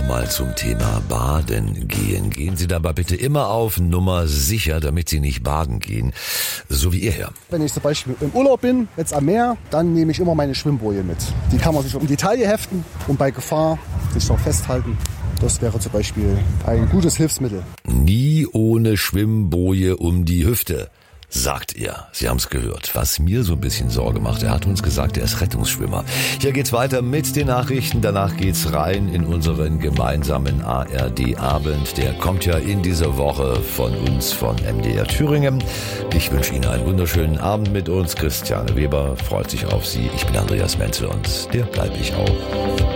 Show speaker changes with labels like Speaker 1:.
Speaker 1: nochmal zum Thema Baden gehen. Gehen Sie dabei bitte immer auf Nummer sicher, damit Sie nicht baden gehen, so wie ihr hier.
Speaker 2: Wenn ich zum Beispiel im Urlaub bin, jetzt am Meer, dann nehme ich immer meine Schwimmboje mit. Die kann man sich um die Taille heften und bei Gefahr sich auch festhalten. Das wäre zum Beispiel ein gutes Hilfsmittel.
Speaker 1: Nie ohne Schwimmboje um die Hüfte, sagt er. Sie haben es gehört. Was mir so ein bisschen Sorge macht, er hat uns gesagt, er ist Rettungsschwimmer. Hier geht's weiter mit den Nachrichten. Danach geht's rein in unseren gemeinsamen ARD-Abend. Der kommt ja in dieser Woche von uns, von MDR Thüringen. Ich wünsche Ihnen einen wunderschönen Abend mit uns. Christiane Weber freut sich auf Sie. Ich bin Andreas Menzel und der bleibe ich auch.